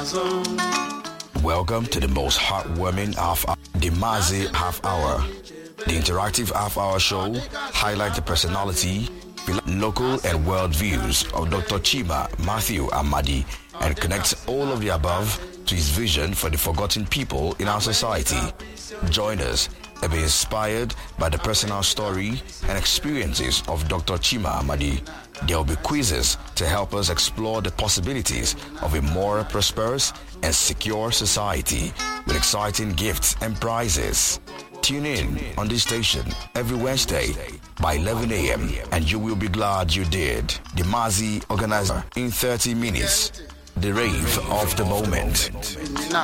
Welcome to the most heartwarming half hour, the Mazi Half Hour. The interactive half-hour show highlights the personality, local and world views of Dr. Chima Matthew Amadi and connects all of the above to his vision for the forgotten people in our society. Join us and be inspired by the personal story and experiences of Dr. Chima Amadi. There will be quizzes to help us explore the possibilities of a more prosperous and secure society with exciting gifts and prizes. Tune in on this station every Wednesday by 11 a.m. and you will be glad you did. The Mazi organizer in 30 minutes. The rave of the moment.